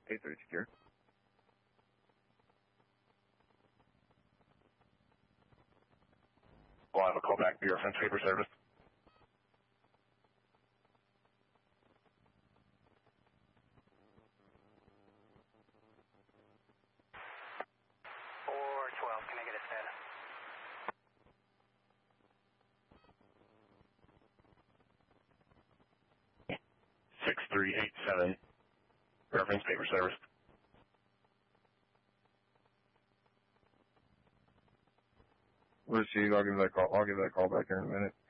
830 secure. We'll have a call back to your offense paper service. Can I get a status? 6387, reference paper service. Let's see, I'll give that call back here in a minute.